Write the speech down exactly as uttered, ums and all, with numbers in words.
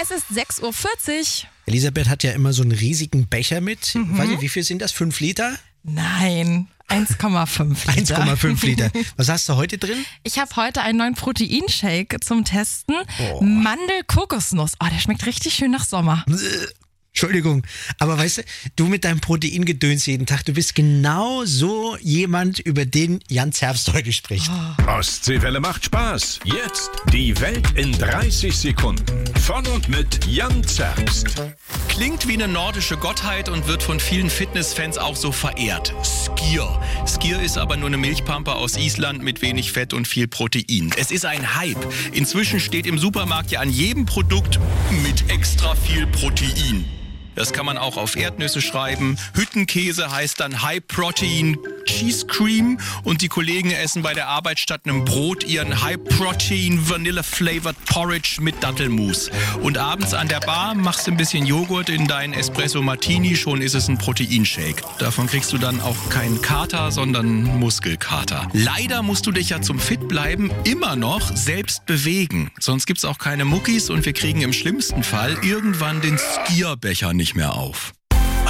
Es ist sechs Uhr vierzig. Elisabeth hat ja immer so einen riesigen Becher mit. Mhm. Weiß nicht, wie viel sind das? Fünf Liter? Nein, eins Komma fünf Liter. eins Komma fünf Liter. Was hast du heute drin? Ich habe heute einen neuen Proteinshake zum Testen. Oh. Mandel-Kokosnuss. Oh, der schmeckt richtig schön nach Sommer. Entschuldigung, aber weißt du, du mit deinem Proteingedöns jeden Tag, du bist genau so jemand, über den Jan Zerbst heute spricht. Oh. Ostseewelle macht Spaß. Jetzt die Welt in dreißig Sekunden. Von und mit Jan Zerbst. Klingt wie eine nordische Gottheit und wird von vielen Fitnessfans auch so verehrt. Skier. Skier ist aber nur eine Milchpampe aus Island mit wenig Fett und viel Protein. Es ist ein Hype. Inzwischen steht im Supermarkt ja an jedem Produkt mit extra viel Protein. Das kann man auch auf Erdnüsse schreiben. Hüttenkäse heißt dann High Protein Cheese Cream und die Kollegen essen bei der Arbeit statt einem Brot ihren High Protein Vanilla Flavored Porridge mit Dattelmus. Und abends an der Bar machst du ein bisschen Joghurt in deinen Espresso Martini, schon ist es ein Proteinshake. Davon kriegst du dann auch keinen Kater, sondern Muskelkater. Leider musst du dich ja zum Fitbleiben immer noch selbst bewegen. Sonst gibt's auch keine Muckis und wir kriegen im schlimmsten Fall irgendwann den Skierbecher nicht mehr auf.